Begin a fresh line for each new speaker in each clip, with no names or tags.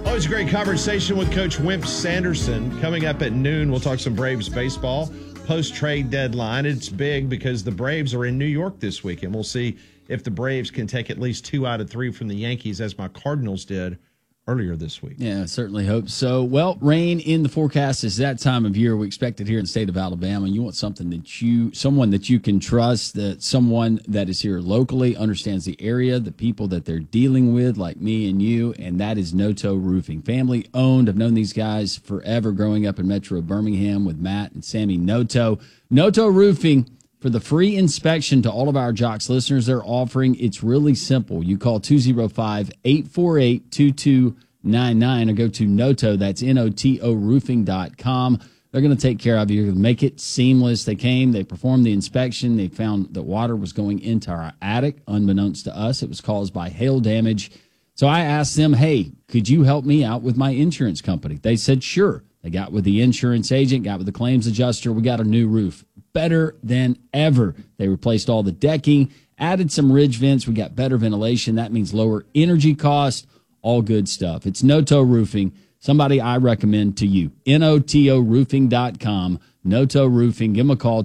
Always a great conversation with Coach Wimp Sanderson. Coming up at noon, we'll talk some Braves baseball. Post-trade deadline. It's big because the Braves are in New York this week, and we'll see if the Braves can take at least 2 out of 3 from the Yankees, as my Cardinals did earlier this week.
Yeah, certainly hope so. Well, rain in the forecast is that time of year. We expect it here in the state of Alabama. You want someone that you can trust, that someone that is here locally, understands the area, the people that they're dealing with, like me and you, and that is Noto Roofing. Family owned. I've known these guys forever, growing up in Metro Birmingham with Matt and Sammy Noto. Noto Roofing. For the free inspection to all of our Jocks listeners, they're offering, it's really simple. You call 205-848-2299 or go to Noto, that's Noto roofing.com. They're going to take care of you, make it seamless. They came, they performed the inspection. They found that water was going into our attic. Unbeknownst to us, it was caused by hail damage. So I asked them, hey, could you help me out with my insurance company? They said, sure. They got with the insurance agent, got with the claims adjuster. We got a new roof. Better than ever. They replaced all the decking, added some ridge vents. We got better ventilation. That means lower energy cost. All good stuff. It's Noto Roofing, somebody I recommend to you. NOTOroofing.com. Noto Roofing. Give them a call,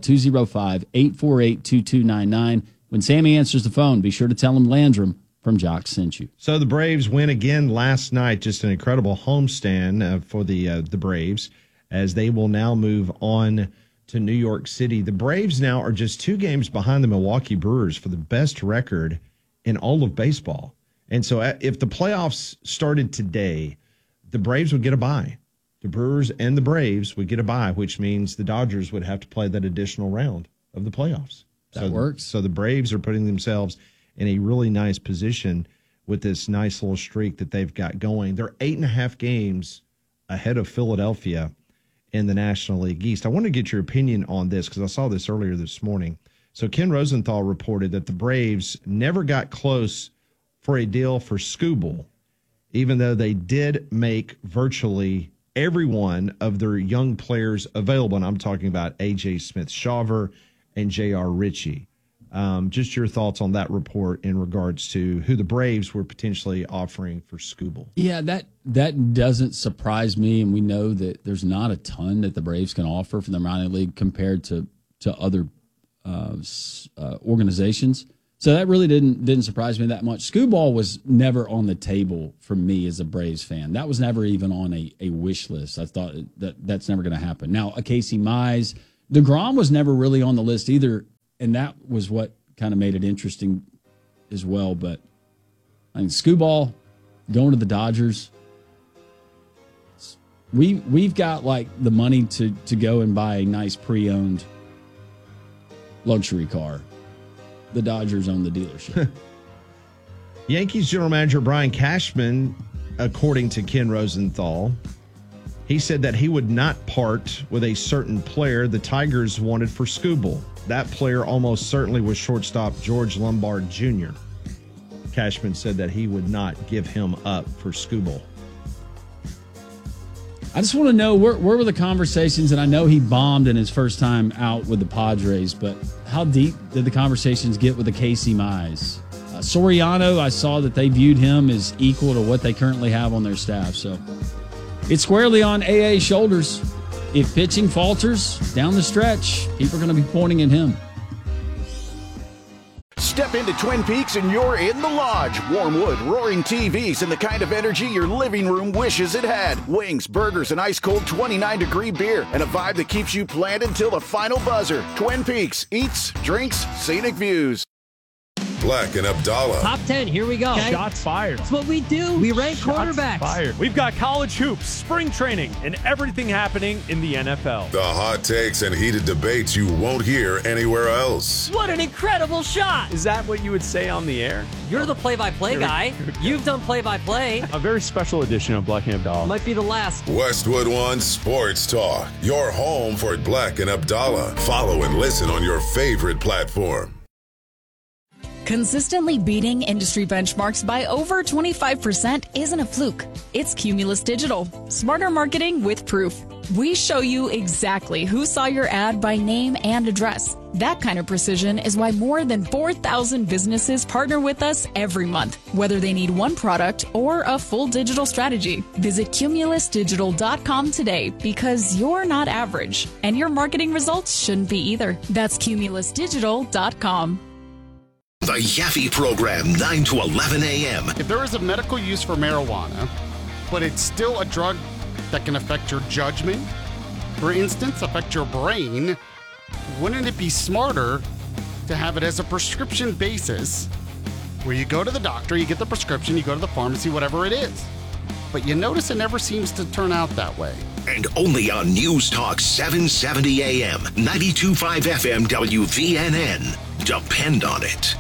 205-848-2299. When Sammy answers the phone, be sure to tell him Landrum from Jock sent you.
So the Braves win again last night. Just an incredible homestand for the Braves, as they will now move on to New York City. The Braves now are just 2 games behind the Milwaukee Brewers for the best record in all of baseball. And so if the playoffs started today, the Braves would get a bye. The Brewers and the Braves would get a bye, which means the Dodgers would have to play that additional round of the playoffs.
That works.
So the Braves are putting themselves in a really nice position with this nice little streak that they've got going. They're 8.5 games ahead of Philadelphia in the National League East. I want to get your opinion on this because I saw this earlier this morning. So Ken Rosenthal reported that the Braves never got close for a deal for Skubal, even though they did make virtually every one of their young players available. And I'm talking about A.J. Smith-Shawver and J.R. Ritchie. Just your thoughts on that report in regards to who the Braves were potentially offering for Skubal.
Yeah, that doesn't surprise me, and we know that there's not a ton that the Braves can offer for the minor league compared to other organizations. So that really didn't surprise me that much. Skubal was never on the table for me as a Braves fan. That was never even on a wish list. I thought that's never going to happen. Now, a Casey Mize, DeGrom was never really on the list either. And that was what kind of made it interesting as well. But I mean, Skubal going to the Dodgers, we've got like the money to go and buy a nice pre-owned luxury car. The Dodgers own the dealership.
Yankees general manager Brian Cashman, according to Ken Rosenthal, he said that he would not part with a certain player the Tigers wanted for Skubal. That player almost certainly was shortstop George Lombard Jr. Cashman said that he would not give him up for Skubal.
I just want to know, where were the conversations? And I know he bombed in his first time out with the Padres, but how deep did the conversations get with the Casey Mize? Soriano, I saw that they viewed him as equal to what they currently have on their staff. So it's squarely on AA's shoulders. If pitching falters down the stretch, people are going to be pointing at him.
Step into Twin Peaks and you're in the lodge. Warm wood, roaring TVs, and the kind of energy your living room wishes it had. Wings, burgers, and ice-cold 29-degree beer, and a vibe that keeps you planted till the final buzzer. Twin Peaks, eats, drinks, scenic views.
Black and Abdallah.
Top 10, here we go.
Okay. Shots fired.
That's what we do. We rank quarterbacks.
Fired. We've got college hoops, spring training, and everything happening in the NFL.
The hot takes and heated debates you won't hear anywhere else.
What an incredible shot.
Is that what you would say on the air?
You're the play-by-play guy. You've done play-by-play.
A very special edition of Black and Abdallah.
Might be the last.
Westwood One Sports Talk. Your home for Black and Abdallah. Follow and listen on your favorite platform.
Consistently beating industry benchmarks by over 25% isn't a fluke. It's Cumulus Digital. Smarter marketing with proof. We show you exactly who saw your ad by name and address. That kind of precision is why more than 4,000 businesses partner with us every month, whether they need one product or a full digital strategy. Visit cumulusdigital.com today because you're not average, and your marketing results shouldn't be either. That's cumulusdigital.com.
The Yaffe Program, 9 to 11 a.m.
If there is a medical use for marijuana, but it's still a drug that can affect your judgment, for instance, affect your brain, wouldn't it be smarter to have it as a prescription basis where you go to the doctor, you get the prescription, you go to the pharmacy, whatever it is. But you notice it never seems to turn out that way.
And only on News Talk 770 AM, 92.5 FM WVNN. Depend on it.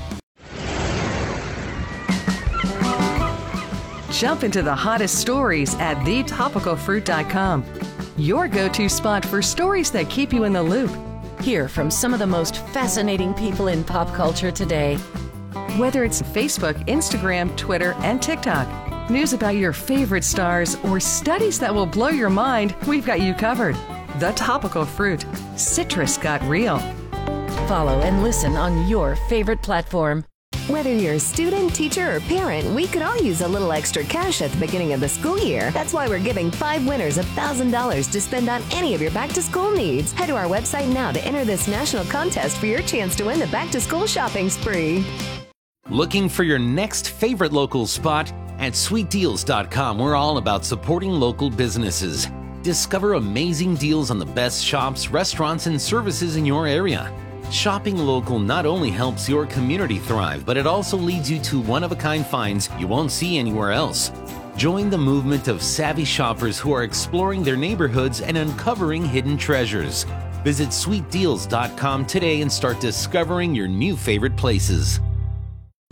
Jump into the hottest stories at thetopicalfruit.com. Your go-to spot for stories that keep you in the loop.
Hear from some of the most fascinating people in pop culture today.
Whether it's Facebook, Instagram, Twitter, and TikTok, news about your favorite stars, or studies that will blow your mind, we've got you covered. The Topical Fruit. Citrus got real.
Follow and listen on your favorite platform.
Whether you're a student, teacher, or parent, we could all use a little extra cash at the beginning of the school year. That's why we're giving 5 winners $1,000 to spend on any of your back-to-school needs. Head to our website now to enter this national contest for your chance to win the back-to-school shopping spree.
Looking for your next favorite local spot? At sweetdeals.com, we're all about supporting local businesses. Discover amazing deals on the best shops, restaurants, and services in your area. Shopping local not only helps your community thrive, but it also leads you to one-of-a-kind finds you won't see anywhere else. Join the movement of savvy shoppers who are exploring their neighborhoods and uncovering hidden treasures. Visit sweetdeals.com today and start discovering your new favorite places.